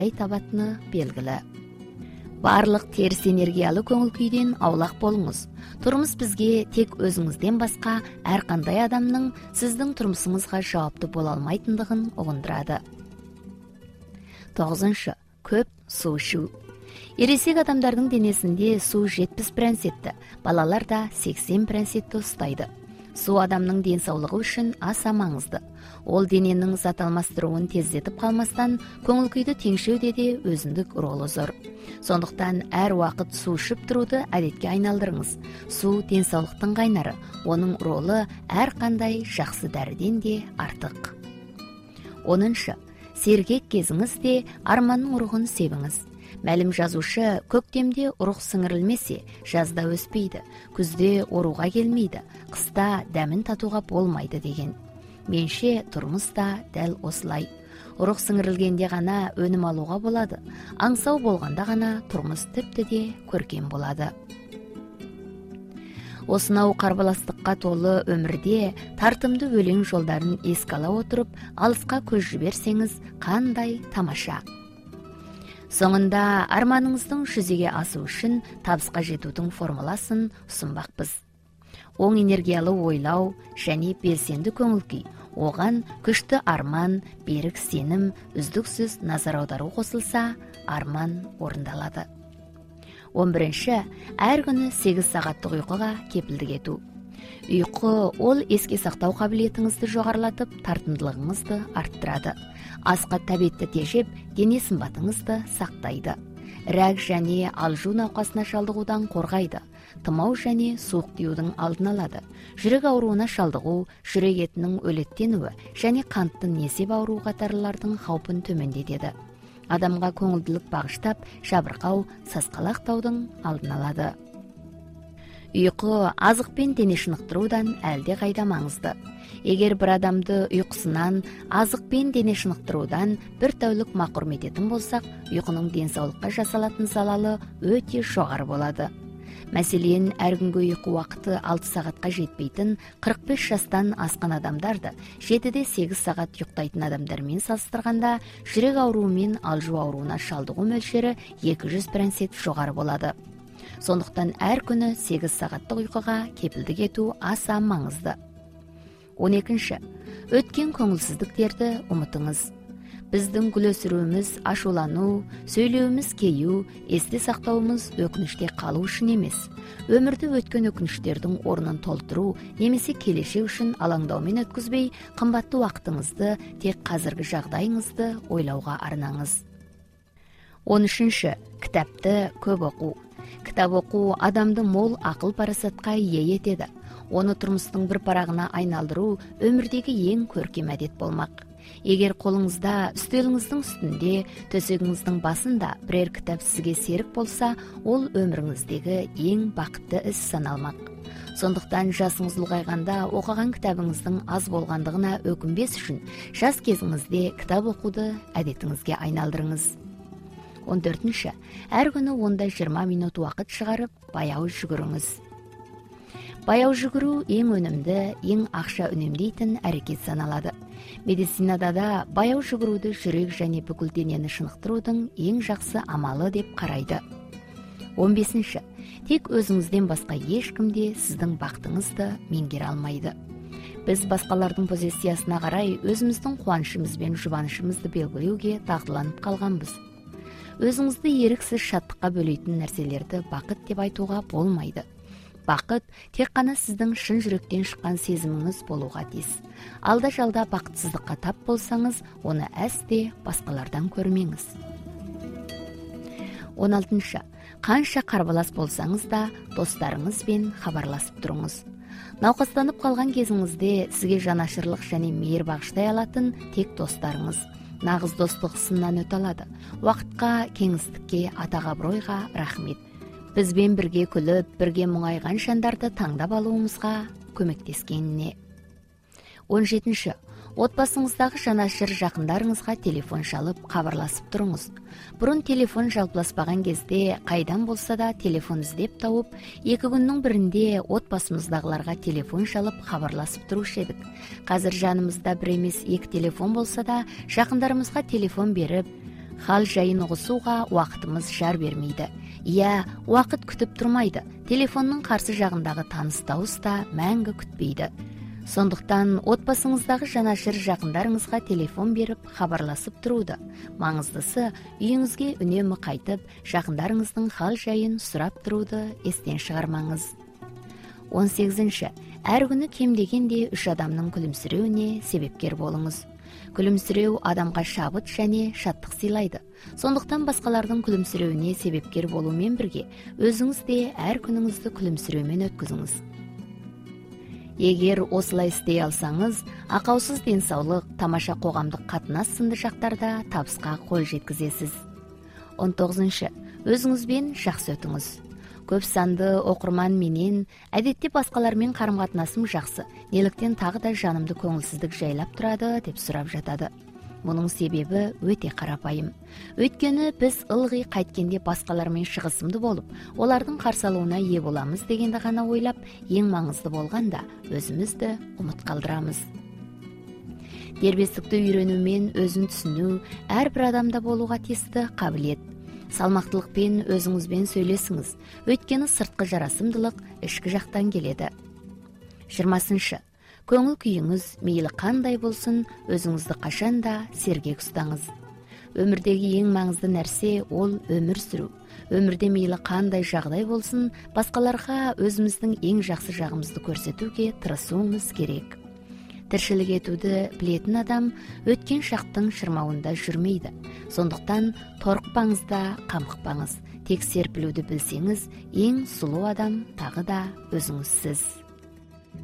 табатыны белгілі. Барлық теріс энергиялы көңіл күйден аулақ болыңыз. Тұрмыс бізге тек өзіңізден басқа әрқандай адамның сіздің тұрмысыңызға жауапты бола алмайтындығын ұғындырады. 9. Көп су ішу. Ересек адамдардың денесінде су 70%, балаларда 80% ұстайды. Су адамның денсаулығы үшін аса маңызды. Ол дененің зат алмастыруын тездетіп қалмастан, көңіл күйді теңшеуде де өзіндік ролы зор. Сондықтан әр уақыт су ішіп тұруды әдетке айналдырыңыз. Су денсаулықтың қайнары, оның ролы әрқандай жақсы дәріден де артық. 10. Сергек кезіңіз де арманның ұрығын себіңіз. Мәлім жазушы, көктемде ұрық сіңірілмесе, жазда өспейді, күзде оруға келмейді, қыста дәмін татуға болмайды деген. Менше тұрмыс та дәл осылай. Ұрық сіңірілгенде ғана өнім алуға болады, аңсау болғанда ғана тұрмыс тіпті де көркем болады. Осынау қарбаластыққа толы өмірде тартымды өлең жолдарын еске ала отырып, алысқа көз жіберсеңіз, қандай тамаша. Соңында арманыңыздың жүзеге асу үшін табысқа жетудің формуласын ұсынбақпыз. Оң энергиялы ойлау және белсенді көңіл күй, оған күшті арман, берік сенім, үздіксіз назар аудару қосылса, арман орындалады. 11. Әр күні 8 сағаттық ұйқыға кепілдік ету. Ұйқы ол еске сақтау қабілетіңізді жоғарылатып, тартымдылығыңызды арттырады. Асқа тәбетті тежеп, дене сымбатыңызды сақтайды. Рак және алжу науқасына шалдығудан қорғайды. Тұмау және суық тиюдің алдын алады. Жүрек ауруына шалдығу, жүрек етінің өлеттенуі және қантты несеп ауру қатарлардың қаупін төмендетеді. Адамға көңілділік бағыштап, жабырқау, сасқалақтаудың алдын алады. Ұйқы азықпен дене шынықтырудан әлде қайда маңызды. Егер бір адамды ұйқысынан, азықпен дене шынықтырудан бір тәулік мақұрым ететін болсақ, ұйқының денсаулыққа жасалатын залалы өте жоғары болады. Мәселен, әр күнгі ұйқы уақыты 6 сағатқа жетпейтін 45 жастан асқан адамдарды 7-8 сағат ұйықтайтын адамдармен салыстырғанда, жүрек ауруы мен алжу ауруына шалдығу мөлшері 200% жоғары болады. Сондықтан әр күні 8 сағаттық ұйқыға кепілдік ету аса маңызды. 12. Өткен көңілсіздіктерді ұмытыңыз. Біздің күлесіруіміз ашулану, сөйлеуіміз кейу, есте сақтауымыз өкініште қалу үшін емес. Өмірді өткен өкініштердің орнын толтыру, немесе келешек үшін алаңдаумен өткізбей, қымбатты уақытыңызды тек қазіргі жағдайыңызды ойлауға арнаңыз. 13. Кітапты көп оқу. Кітап оқу адамды мол ақыл парасатқа ие етеді. Оны тұрмыстың бір парағына айналдыру өмірдегі ең көркем әдет болмақ. Егер қолыңызда, үстеліңіздің үстінде, төсегіңіздің басында бірер кітап сізге серік болса, ол өміріңіздегі ең бақытты іс саналмақ. Сондықтан жасыңыз ұлғайғанда оқыған кітабыңыздың аз болғандығына өкінбес үшін, жас кезіңізде кітап оқуды әдетіңізге айналдырыңыз. 14. Әр күні 10-20 минут уақыт шығарып, баяу жүгіріңіз. Баяу жүгіру ең өнімді, ең ақша үнемдейтін әрекет саналады. Медицинада да баяу жүгіруді жүрек және бүкіл денені шынықтырудың ең жақсы амалы деп қарайды. 15. Тек өзіңізден басқа ешкімде сіздің бақытыңызды меңгере алмайды. Біз басқалардың позициясына қарай өзіміздің қуанышымыз бен жұбанышымызды белгілеуге дағдыланып қалғанбыз. Өзіңізді еріксіз шаттыққа бөлейтін нәрселерді бақыт деп айтуға болмайды. Бақыт тек қана сіздің шын жүректен шыққан сезіміңіз болуға тиіс. Алда-жалда бақытсыздыққа тап болсаңыз, оны әсте басқалардан көрмеңіз. 16. Қанша қарбалас болсаңыз да, достарыңызбен хабарласып тұрыңыз. Науқастанып қалған кезіңізде сізге жанашырлық және мейір бағыштай алатын тек достарыңыз. Нағыз достық сыннан өте алады. Уақытқа, кеңістікке, атақ-абыройға рахмет. Бізбен бірге күліп, бірге мұңайған жандарды таңдап алуымызға көмектескеніне. 17. Отбасыңыздағы жанашыр жақындарыңызға телефон шалып, хабарласып тұрыңыз. Бұрын телефон жалпыласпаған кезде қайдан болса да телефон іздеп тауып, 2 күннің бірінде отбасымыздағыларға телефон шалып, хабарласып тұрушы едік. Қазір жанымызда бір емес 2 телефон болса да, жақындарымызға телефон беріп, Хал жайын угусууга убактыбыз жар бермейди. Убакыт күтүп турмайды. Телефондун каршы жагындагы тааныш дауыс да мәңгі күтпейди. Сондуктан отбасыңыздагы жанашыр жакындарыңызга телефон берип хабарласып турууду. Маңыздысы үйүңүзгө үнөмү кайтып, жакындарыңыздын хал жайын сурап турууду эстен чыгармаңыз. 18. Әр күнү кем дегенде 3 адамдын күлүмсүрөөнү себепкер болуңуз. Күлүмсүрөө адамга шабыт және шаттык сыйлайды. Сондуктан башкалардын күлүмсүрөөнү себепкер болуу менен бирге өзүңүз да әр күнүңүздү күлүмсүрөөмөн өткүзүңүз. Эгер осулай истей алсаңыз, акаусыз ден соолук, тамаша коомдук катнаш сынды жактарда табыска кол жеткизесиз. 19. Өзүңүз менен жакшы өтүңүз. Көп санды окурман менен адетте башкалар менен карым-катнашым жакшы. Неликтен тагы да жанымды көңүлсүздүк жайлап турады деп сурап жатады. Мунун себеби өтө карапайым. Өткөнү биз ылгый кайткенде башкалар менен чыгысымды болуп, олардын каршы алууна ээ боламыз дегенди гана ойлоп, эң маңызды болганда өзүмүздү умут калтырабыз. Дербестикти үйрөнүү менен өзүн түшүнүү ар бир адамда болууга тиештүү кабилет. Салмактылыкпен өзүңүз менен сүйлөшүңүз. Өткөнү сырткы жарасымдылык ички жактан келеди. 20. Көңүл күйүңүз мейли кандай болсун, өзүңүздү качан да сергек ұстаңыз. Өмүрдөгү эң маңызды нерсе ол өмүр сүрүү. Өмүрдө мейли кандай жагдай болсун, башкаларга өзүмүздүн эң жакшы жагымызды көрсөтүүгө тырышууңуз керек. Тирчилик этүүдө билетин адам өткөн шактын шырмауында жүрмөйдү. Сондуктан торкпаңыз да, камыкпаңыз. Тек серпилүүдү билсеңиз, эң сулуу адам тагы да өзүңүзсүз.